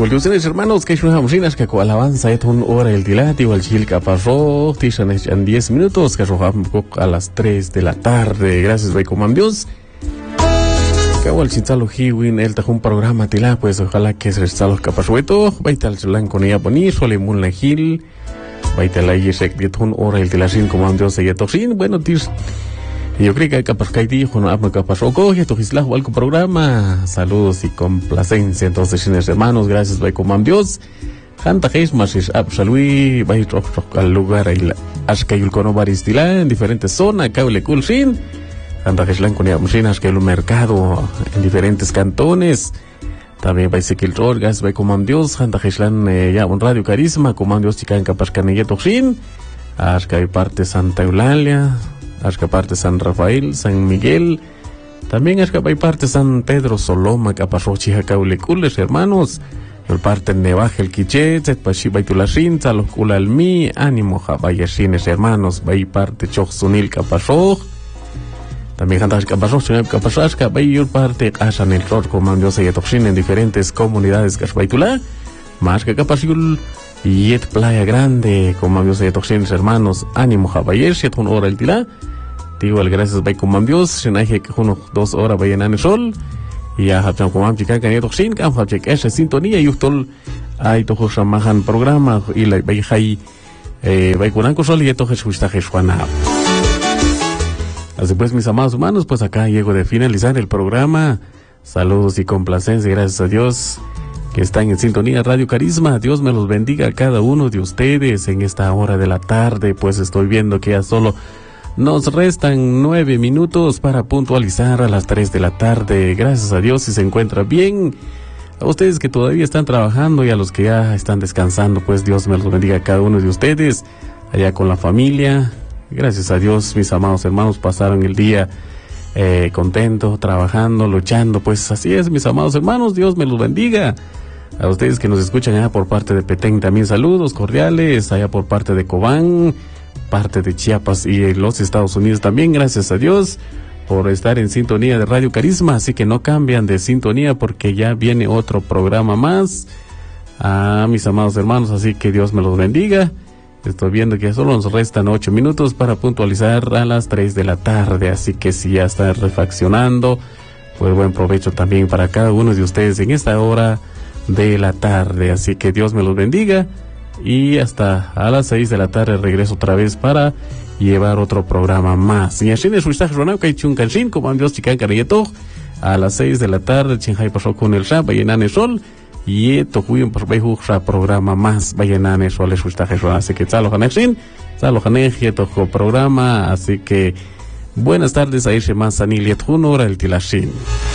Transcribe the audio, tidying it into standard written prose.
Igual ustedes hermanos que son hamrinas que con alabanza es una hora el dilati igual chil caparro tishan en 10 minutos que rojamos a las 3 de la tarde. Gracias by comandios. Que igual chintalo hiwin el tajun programa tila pues ojalá que se restalo caparrueto baital chelan con ella bonir sole mun la gil baital ahí sec de un hora el tilasin comandios de toxin bueno tis. Yo creo que hay capaz que dijo no hablo capaz roco y tu isla o algo programa. Saludos y complacencia entonces mis hermanos, gracias by comandios. Janta geis más es absolui by al lugar ahí ascayul cono baristila en diferentes zonas caule culsin. Janta geis lan con ya musinas que el mercado en diferentes cantones. También by sekil orgas by comandios janta geis lan ya un radio carisma comandios chican capaz canilla toxin. Ascay parte Santa Eulalia. Asca parte San Rafael, San Miguel, también asca parte San Pedro Soloma, Caparrochi, Jacaulecules, hermanos, el parte Nevaje, el Quiché, Zetpashi, Baitulasin, Salocula, Almi, Ánimo, Jabayashines, hermanos, Bay parte Choxunil, Caparroj, también Jantas Caparroj, Caparrasca, Bayur parte Asan el Ror, Comandios y Etoxin en diferentes comunidades, Casbaitula, más que Capasiul. Yet Playa Grande, Comandios y Etoxin, hermanos, Ánimo, Jabayesh, Yet 1 hora el Tila. Igual gracias by comandios sinaje que uno 2 horas by en sol y ya habtan comam chica que toxin cam habchek esa sintonía y utol ay to samahan programa y la by hay by kunan ko sol y to jesús juana. Así pues mis amados humanos, pues acá llego de finalizar el programa. Saludos y complacencia, gracias a Dios que están en sintonía Radio Carisma. Dios me los bendiga a cada uno de ustedes en esta hora de la tarde, pues estoy viendo que ya solo nos restan 9 minutos para puntualizar a las 3 de la tarde. Gracias a Dios si se encuentra bien. A ustedes que todavía están trabajando y a los que ya están descansando, pues Dios me los bendiga a cada uno de ustedes. Allá con la familia. Gracias a Dios, mis amados hermanos, pasaron el día contentos, trabajando, luchando. Pues así es, mis amados hermanos, Dios me los bendiga. A ustedes que nos escuchan allá por parte de Petén, también saludos cordiales. Allá por parte de Cobán, parte de Chiapas y los Estados Unidos también, gracias a Dios por estar en sintonía de Radio Carisma, así que no cambian de sintonía porque ya viene otro programa más a mis amados hermanos, así que Dios me los bendiga. Estoy viendo que solo nos restan 8 minutos para puntualizar a las 3 de la tarde, así que si ya está refaccionando, pues buen provecho también para cada uno de ustedes en esta hora de la tarde, así que Dios me los bendiga. Y hasta a las 6 de la tarde regreso otra vez para llevar otro programa más. Y así es Ustaj Ronau Kaichun Kanshin, Comandios Chican Cariyeto, a las 6 de la tarde, Chinjai pasó con el Rap, Bayenane Sol, y Tokuyon por Beju programa más, Bayenane Sol, es Ustaj Ronau. Así que Tzalo Hanexin, Tzalo Haneje, Tojo programa, así que buenas tardes a Irse más Saniliet Hunora el Tilashin.